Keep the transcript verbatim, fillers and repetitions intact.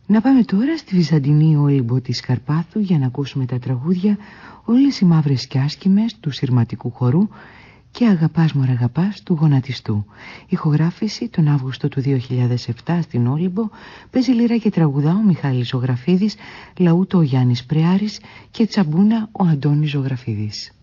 Να πάμε τώρα στη Βυζαντινή Όλυμπο της Καρπάθου για να ακούσουμε τα τραγούδια «Όλες οι μαύρες κι άσχημες» του Συρματικού Χορού και «Αγαπάς μωρ' αγαπάς» του Γονατιστού. Ηχογράφηση τον Αύγουστο του δύο χιλιάδες επτά στην Όλυμπο. Παίζει λίρα και τραγουδά ο Μιχάλης Ζωγραφίδης, λαούτο ο Γιάννης Πρεάρης και τσαμπούνα ο Αντώνης Ζωγραφίδης.